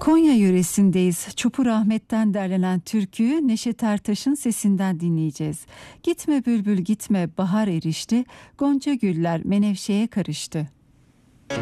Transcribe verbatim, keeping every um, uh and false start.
Konya yöresindeyiz. Çupur Ahmet'ten derlenen türküyü Neşet Ertaş'ın sesinden dinleyeceğiz. Gitme bülbül gitme, bahar erişti, gonca güller menevşeye karıştı.